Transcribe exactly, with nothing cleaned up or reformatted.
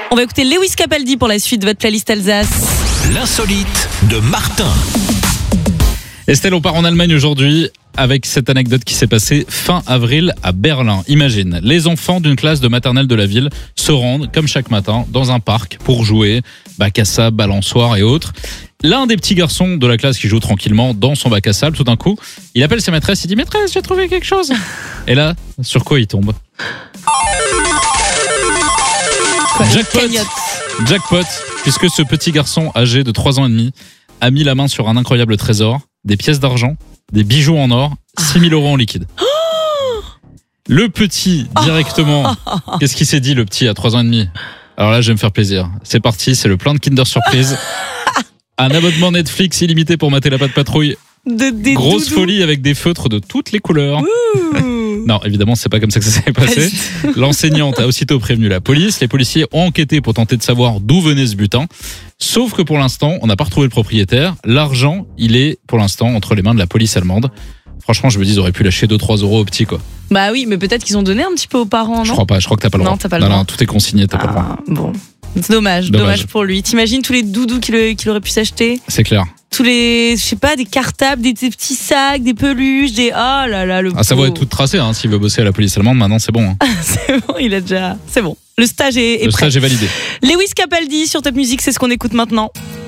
On va écouter Lewis Capaldi pour la suite de votre playlist Alsace. L'insolite de Martin. Estelle, on part en Allemagne aujourd'hui avec cette anecdote qui s'est passée fin avril à Berlin. Imagine, les enfants d'une classe de maternelle de la ville se rendent, comme chaque matin, dans un parc pour jouer, bac à sable, balançoire et autres. L'un des petits garçons de la classe qui joue tranquillement dans son bac à sable, tout d'un coup, il appelle sa maîtresse, il dit « Maîtresse, j'ai trouvé quelque chose !» Et là, sur quoi il tombe ? Jackpot, jackpot, puisque ce petit garçon âgé de trois ans et demi a mis la main sur un incroyable trésor, des pièces d'argent, des bijoux en or, six mille euros en liquide. Le petit, directement, qu'est-ce qu'il s'est dit, le petit à trois ans et demi ? Alors là, je vais me faire plaisir. C'est parti, c'est le plein de Kinder Surprise. Un abonnement Netflix illimité pour mater la Patte Patrouille. De, des Grosse doudous. Folie avec des feutres de toutes les couleurs. Non, évidemment, c'est pas comme ça que ça s'est passé. L'enseignante a aussitôt prévenu la police. Les policiers ont enquêté pour tenter de savoir d'où venait ce butin. Sauf que pour l'instant, on n'a pas retrouvé le propriétaire. L'argent, il est pour l'instant entre les mains de la police allemande. Franchement, je me dis, ils auraient pu lâcher deux à trois euros au petit, quoi. Bah oui, mais peut-être qu'ils ont donné un petit peu aux parents, non ? Je crois pas, je crois que t'as pas le droit. Non, t'as pas le non, droit. non, tout est consigné, t'as ah, pas le droit. Bon, c'est dommage, dommage, Dommage. pour lui. T'imagines tous les doudous qu'il, qu'il aurait pu s'acheter ? C'est clair. Tous les, je sais pas, des cartables, des, des petits sacs, des peluches, des... Oh là là, le Ah, ça pauvre. va être tout tracé, hein, s'il veut bosser à la police allemande, maintenant c'est bon. Hein. C'est bon, il a déjà... C'est bon. Le stage est, est Le prêt. stage est validé. Lewis Capaldi sur Top Music, c'est ce qu'on écoute maintenant.